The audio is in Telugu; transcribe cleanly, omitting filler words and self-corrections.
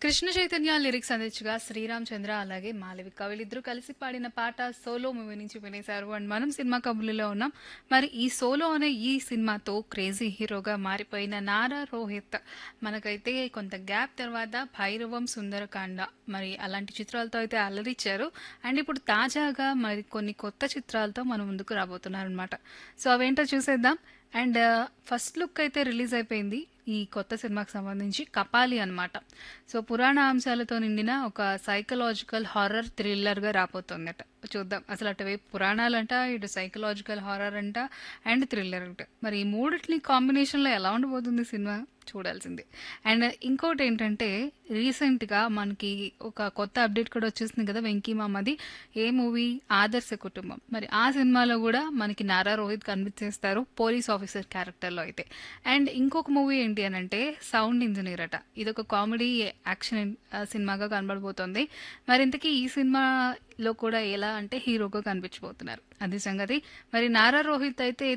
కృష్ణ చైతన్య లిరిక్స్ అందించగా శ్రీరామ్ చంద్ర అలాగే మాళవిక వీళ్ళిద్దరూ కలిసి పాడిన పాట సోలో మూవీ నుంచి వినేశారు. అండ్ మనం సినిమా కబుర్లలో ఉన్నాం. మరి ఈ సోలో అనే ఈ సినిమాతో క్రేజీ హీరోగా మారిపోయిన నారా రోహిత్ మనకైతే కొంత గ్యాప్ తర్వాత భైరవం సుందరకాండ మరి అలాంటి చిత్రాలతో అయితే అలరిచ్చారు. అండ్ ఇప్పుడు తాజాగా మరి కొన్ని కొత్త చిత్రాలతో మన ముందుకు రాబోతున్నారు అనమాట. సో అవేంటో చూసేద్దాం. అండ్ ఫస్ట్ లుక్ అయితే రిలీజ్ అయిపోయింది ఈ కొత్త సినిమాకి సంబంధించి, కపాలి అన్నమాట. సో పురాణ అంశాలతో నిండిన ఒక సైకలాజికల్ హారర్ థ్రిల్లర్గా రాబోతుందట. చూద్దాం అసలు అటువైపు పురాణాలంట, ఇటు సైకలాజికల్ హారర్ అంట, అండ్ థ్రిల్లర్ అంట. మరి ఈ మూడిటిని కాంబినేషన్లో ఎలా ఉండబోతుంది సినిమా చూడాల్సిందే. అండ్ ఇంకోటి ఏంటంటే రీసెంట్గా మనకి ఒక కొత్త అప్డేట్ కూడా వచ్చేసింది కదా వెంకీ మామది. ఏ మూవీ? ఆదర్శ కుటుంబం. మరి ఆ సినిమాలో కూడా మనకి నారా రోహిత్ కనిపించేస్తారు పోలీస్ ఆఫీసర్ క్యారెక్టర్లో అయితే. అండ్ ఇంకొక మూవీ ఏంటి అని అంటే సౌండ్ ఇంజనీర్ అట. ఇదొక కామెడీ యాక్షన్ సినిమాగా కనబడబోతోంది. మరి ఇంతకీ ఈ సినిమాలో కూడా ఎలా అంటే హీరోగా కనిపించబోతున్నారు, అది సంగతి. మరి నారా రోహిత్ అయితే